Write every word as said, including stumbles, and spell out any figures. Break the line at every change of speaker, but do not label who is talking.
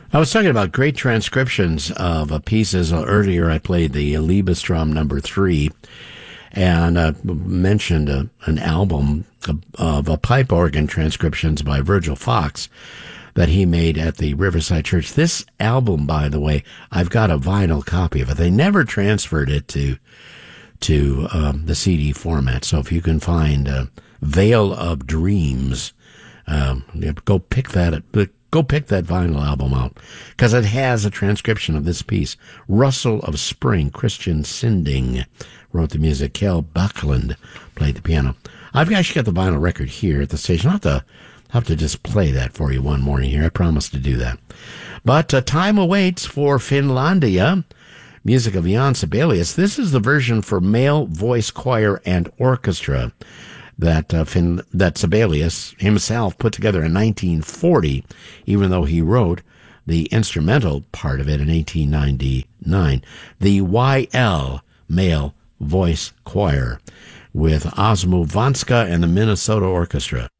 I was talking about great transcriptions of uh, pieces. Earlier I played the Liebestrom number three and uh, mentioned uh, an album of, of uh, pipe organ transcriptions by Virgil Fox that he made at the Riverside Church. This album, by the way, I've got a vinyl copy of it. They never transferred it to to um, the C D format. So if you can find uh, Veil of Dreams, um, go pick that go pick that vinyl album out, because it has a transcription of this piece. Rustle of Spring, Christian Sinding wrote the music. Kel Buckland played the piano. I've actually got the vinyl record here at the station. I'll have to, I'll have to just play that for you one morning here. I promise to do that. But uh, time awaits for Finlandia, music of Jan Sibelius. This is the version for male voice choir and orchestra that uh, Fin- that Sibelius himself put together in nineteen forty, even though he wrote the instrumental part of it in eighteen ninety-nine. The Y L Male Voice Choir with Osmo Vanska and the Minnesota Orchestra.